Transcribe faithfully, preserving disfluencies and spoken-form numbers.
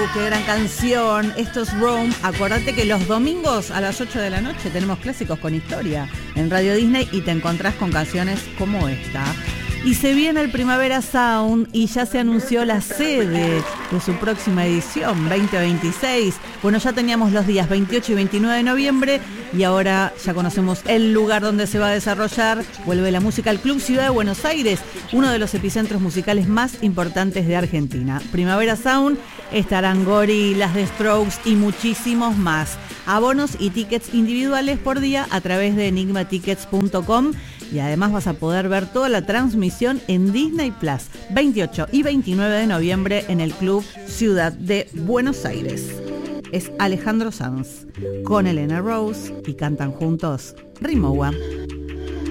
qué gran canción. Esto es Rome. Acordate que los domingos a las ocho de la noche tenemos clásicos con historia en Radio Disney y te encontrás con canciones como esta. Y se viene el Primavera Sound y ya se anunció la sede de su próxima edición, veinte veintiséis. Bueno, ya teníamos los días veintiocho y veintinueve de noviembre y ahora ya conocemos el lugar donde se va a desarrollar. Vuelve la música al Club Ciudad de Buenos Aires, uno de los epicentros musicales más importantes de Argentina. Primavera Sound, estarán Gorillaz, The Strokes y muchísimos más. Abonos y tickets individuales por día a través de enigma tickets punto com. Y además vas a poder ver toda la transmisión en Disney Plus, veintiocho y veintinueve de noviembre en el Club Ciudad de Buenos Aires. Es Alejandro Sanz con Elena Rose y cantan juntos Rimowa.